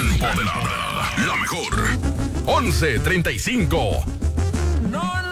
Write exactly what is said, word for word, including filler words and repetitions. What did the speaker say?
Empoderada. La mejor. once treinta y cinco. No,